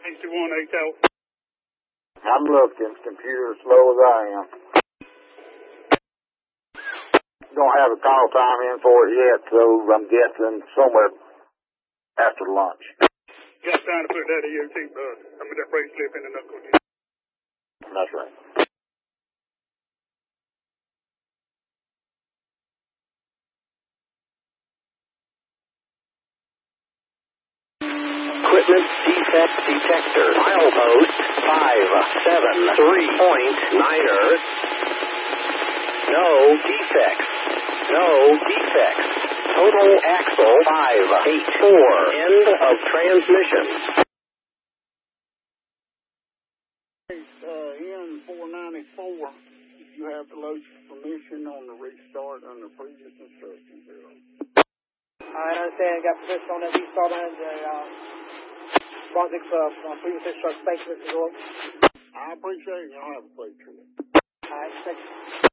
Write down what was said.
61 8 I'm looking. Computer as slow as I am. Don't have a call time in for it yet, so I'm guessing somewhere after lunch. Got time to put that EOT, that brake slip in the knuckle. That's right. Equipment defect detector. Milepost 573.9er. No defects. No defects. Total axle 584. End of transmission. N494. You have to load your permission on the restart under previous instructions. I understand. Got permission on that restart and the Brunswick previous instructions. Thank you, Mr. York. I appreciate it. Y'all have a great trip. All right, thank you.